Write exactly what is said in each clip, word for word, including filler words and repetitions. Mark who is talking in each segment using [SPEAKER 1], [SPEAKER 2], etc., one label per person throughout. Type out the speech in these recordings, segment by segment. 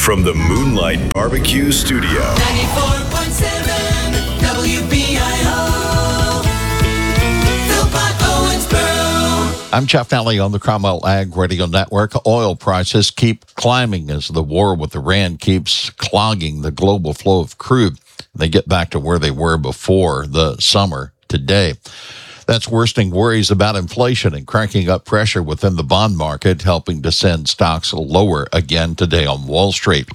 [SPEAKER 1] from the Moonlight Barbecue Studio.
[SPEAKER 2] ninety-four point seven W B I O. Philpott Owensboro.
[SPEAKER 3] I'm Jeff Nally on the Cromwell Ag Radio Network. Oil prices keep climbing as the war with Iran keeps clogging the global flow of crude. They get back to where they were before the summer today. That's worsening worries about inflation and cranking up pressure within the bond market, helping to send stocks lower again today on Wall Street.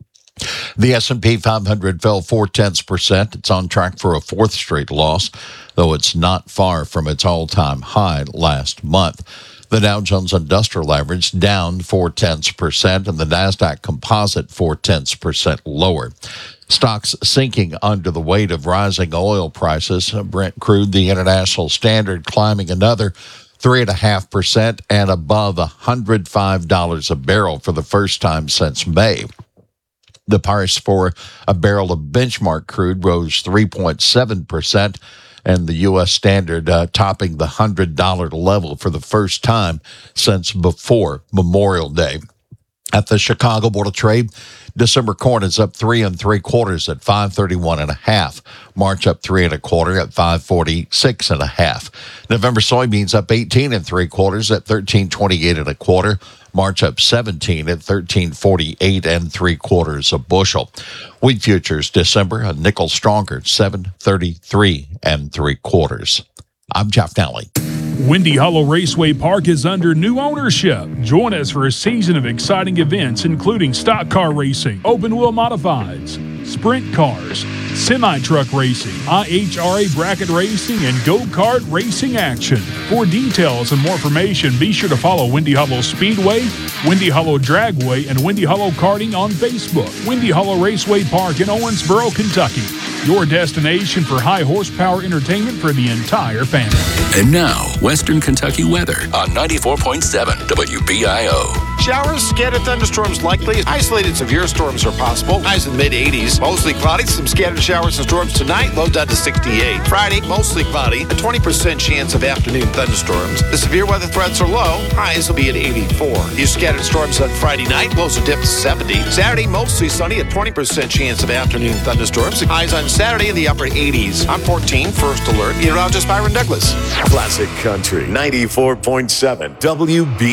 [SPEAKER 3] The S and P five hundred fell four-tenths percent. It's on track for a fourth straight loss, though it's not far from its all-time high last month. The Dow Jones Industrial Average down four-tenths percent, and the NASDAQ Composite four-tenths percent lower. Stocks sinking under the weight of rising oil prices. Brent crude, the international standard, climbing another three point five percent and above one hundred five dollars a barrel for the first time since May. The price for a barrel of benchmark crude rose three point seven percent, and the U S standard uh, topping the one hundred dollars level for the first time since before Memorial Day. At the Chicago Board of Trade, December corn is up three and three quarters at five thirty-one and a half. March up three and a quarter at five forty-six and a half. November soybeans up eighteen and three quarters at thirteen twenty-eight and a quarter. March up seventeen at thirteen forty-eight and three quarters a bushel. Wheat futures December a nickel stronger, seven thirty-three and three quarters. I'm Jeff Nally.
[SPEAKER 4] Windy Hollow Raceway Park is under new ownership. Join us for a season of exciting events, including stock car racing, open-wheel modifieds, sprint cars, semi-truck racing, I H R A bracket racing, and go-kart racing action. For details and more information, be sure to follow Windy Hollow Speedway, Windy Hollow Dragway, and Windy Hollow Karting on Facebook. Windy Hollow Raceway Park in Owensboro, Kentucky. Your destination for high-horsepower entertainment for the entire family.
[SPEAKER 5] And now, Western Kentucky weather on ninety-four point seven W B I O.
[SPEAKER 6] Showers, scattered thunderstorms likely. Isolated severe storms are possible. Highs in the mid eighties. Mostly cloudy. Some scattered showers and storms tonight. Low down to sixty-eight. Friday, mostly cloudy. A twenty percent chance of afternoon thunderstorms. The severe weather threats are low. Highs will be at eighty-four. These scattered storms on Friday night. Lows will dip to seventy. Saturday, mostly sunny. A twenty percent chance of afternoon thunderstorms. Highs on Saturday in the upper eighties. On fourteen, first alert. Meteorologist Byron Douglas.
[SPEAKER 1] Classic Country ninety-four point seven W B